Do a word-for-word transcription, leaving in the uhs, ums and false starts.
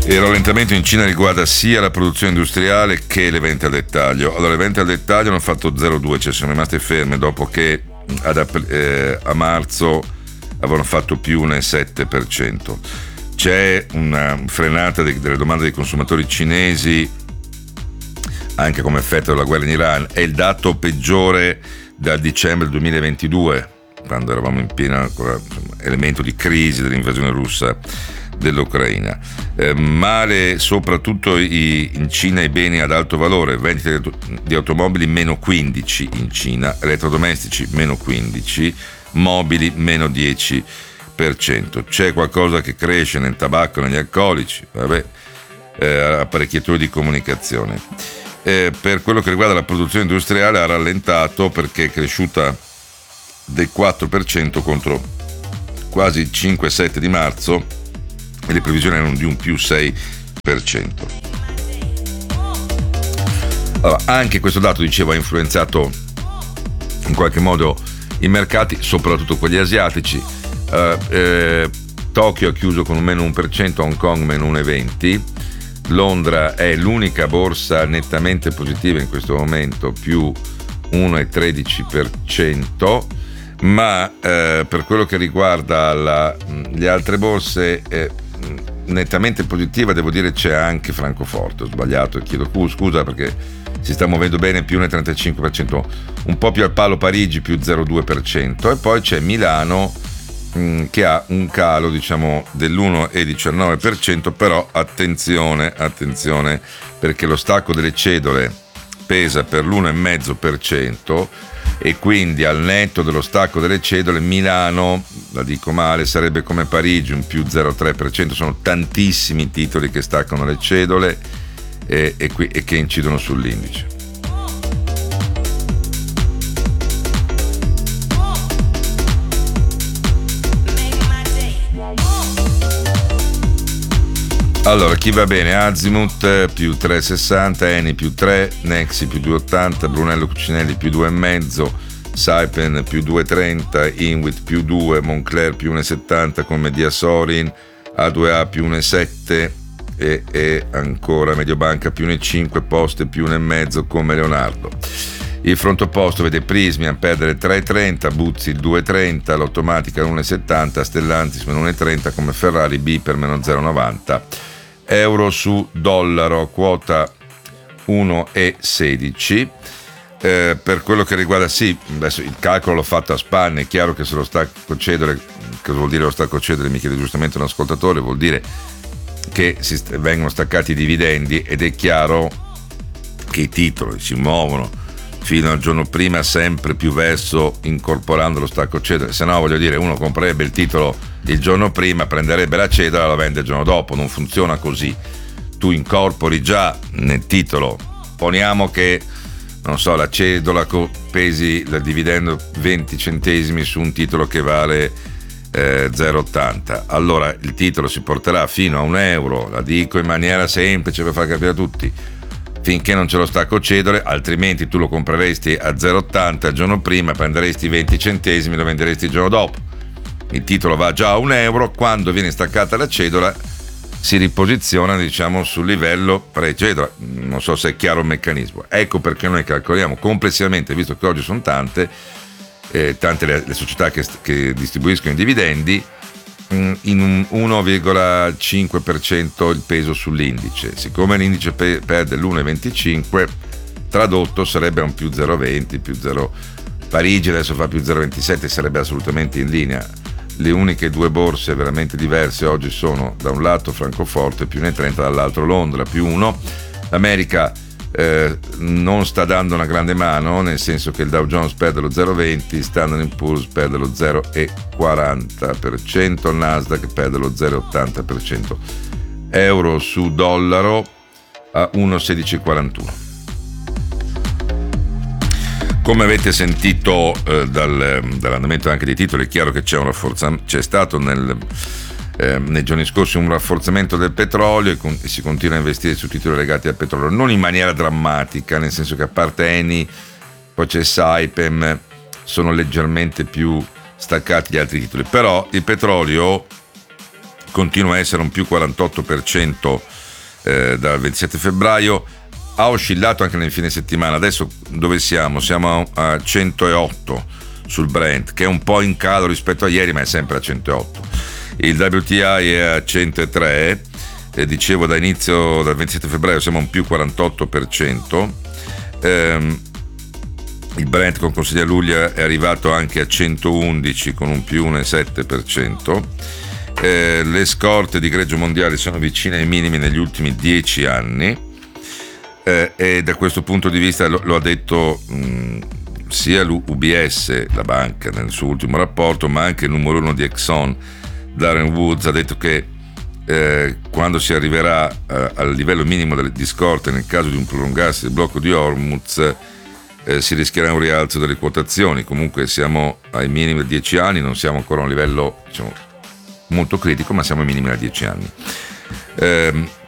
Il rallentamento in Cina riguarda sia la produzione industriale che le vendite al dettaglio. Allora, le vendite al dettaglio hanno fatto zero virgola due, cioè sono rimaste ferme dopo che ad, eh, a marzo avevano fatto più un sette per cento. C'è una frenata de- delle domande dei consumatori cinesi anche come effetto della guerra in Iran. È il dato peggiore dal dicembre duemilaventidue, quando eravamo in pieno insomma, elemento di crisi dell'invasione russa dell'Ucraina. Eh, male soprattutto i, in Cina i beni ad alto valore, vendite di automobili meno quindici in Cina, elettrodomestici meno quindici, mobili meno dieci per cento. C'è qualcosa che cresce nel tabacco, negli alcolici, vabbè, eh, apparecchiature di comunicazione. Eh, per quello che riguarda la produzione industriale ha rallentato perché è cresciuta del quattro per cento contro quasi il cinque sette di marzo, e le previsioni erano di un più sei per cento. Allora, anche questo dato, dicevo, ha influenzato in qualche modo i mercati, soprattutto quelli asiatici. Uh, eh, Tokyo ha chiuso con un meno uno per cento, Hong Kong meno uno virgola venti, Londra è l'unica borsa nettamente positiva in questo momento, più uno virgola tredici per cento, ma eh, per quello che riguarda la, le altre borse eh, nettamente positiva, devo dire, c'è anche Francoforte. Ho sbagliato e chiedo scusa perché si sta muovendo bene, più uno virgola trentacinque per cento, un po' più al palo Parigi, più zero virgola due per cento, e poi c'è Milano mh, che ha un calo, diciamo, dell'uno virgola diciannove per cento, però attenzione, attenzione, perché lo stacco delle cedole pesa per l'uno virgola cinque per cento, e quindi al netto dello stacco delle cedole Milano, la dico male, sarebbe come Parigi, un più zero virgola tre per cento. Sono tantissimi titoli che staccano le cedole e, e, qui, e che incidono sull'indice. Allora, chi va bene? Azimut più tre virgola sessanta, Eni più tre, Nexi più due virgola ottanta, Brunello Cucinelli più due virgola cinque, Saipem più due virgola trenta, Inwit più due, Moncler più uno virgola settanta con Mediasorin, A due A più uno virgola sette e, e ancora Mediobanca più uno virgola cinque, Poste più uno virgola cinque come Leonardo. Il fronte opposto vede Prismian perdere tre virgola trenta, Buzzi il due virgola trenta, l'Automatica uno virgola settanta, Stellantis meno uno virgola trenta come Ferrari, B per meno zero virgola novanta. Euro su dollaro, quota uno virgola sedici. Eh, per quello che riguarda, sì, adesso il calcolo l'ho fatto a spanne, è chiaro che se lo stacco cedere, cosa vuol dire lo stacco cedere, mi chiede giustamente un ascoltatore, vuol dire che si st- vengono staccati i dividendi, ed è chiaro che i titoli si muovono fino al giorno prima sempre più verso incorporando lo stacco cedere, se no, voglio dire, uno comprerebbe il titolo il giorno prima, prenderebbe la cedola e la vende il giorno dopo. Non funziona così. Tu incorpori già nel titolo, poniamo che, non so, la cedola pesi il dividendo venti centesimi su un titolo che vale eh, zero virgola ottanta, allora il titolo si porterà fino a un euro, la dico in maniera semplice per far capire a tutti, finché non c'è lo stacco cedole, altrimenti tu lo compreresti a zero virgola ottanta il giorno prima, prenderesti venti centesimi e lo venderesti il giorno dopo. Il titolo va già a un euro, quando viene staccata la cedola si riposiziona, diciamo, sul livello pre-cedola. Non so se è chiaro il meccanismo. Ecco perché noi calcoliamo complessivamente, visto che oggi sono tante eh, tante le, le società che, che distribuiscono i dividendi, mh, in un uno virgola cinque per cento il peso sull'indice. Siccome l'indice pe- perde l'uno virgola venticinque, tradotto sarebbe un più zero virgola venti, più zero. Parigi adesso fa più zero virgola ventisette, sarebbe assolutamente in linea. Le uniche due borse veramente diverse oggi sono da un lato Francoforte più uno virgola trenta, dall'altro Londra più uno. L'America eh, non sta dando una grande mano, nel senso che il Dow Jones perde lo zero virgola venti, Standard and Poor's perde lo zero virgola quaranta per cento, Nasdaq perde lo zero virgola ottanta per cento. Euro su dollaro a uno virgola sedici quarantuno. Come avete sentito eh, dal, dall'andamento anche dei titoli, è chiaro che c'è un rafforzamento, c'è stato nel, eh, nei giorni scorsi un rafforzamento del petrolio e, con, e si continua a investire su titoli legati al petrolio, non in maniera drammatica, nel senso che a parte Eni, poi c'è Saipem, sono leggermente più staccati gli altri titoli, però il petrolio continua a essere un più quarantotto per cento eh, dal ventisette febbraio. Ha oscillato anche nel fine settimana. Adesso dove siamo? Siamo a centootto sul Brent, che è un po' in calo rispetto a ieri, ma è sempre a centootto. Il W T I è a centotré, eh, dicevo da inizio, dal ventisette febbraio siamo a un più quarantotto per cento. ehm, il Brent con consiglia luglio è arrivato anche a centoundici con un più uno virgola sette per cento. Eh, le scorte di greggio mondiali sono vicine ai minimi negli ultimi dieci anni, eh, e da questo punto di vista lo, lo ha detto mh, sia l'U B S, la banca, nel suo ultimo rapporto, ma anche il numero uno di Exxon, Darren Woods, ha detto che eh, quando si arriverà eh, al livello minimo delle, di scorte nel caso di un prolungarsi del blocco di Hormuz, eh, si rischierà un rialzo delle quotazioni. Comunque siamo ai minimi da dieci anni, non siamo ancora a un livello, diciamo, molto critico, ma siamo ai minimi da dieci anni. Eh,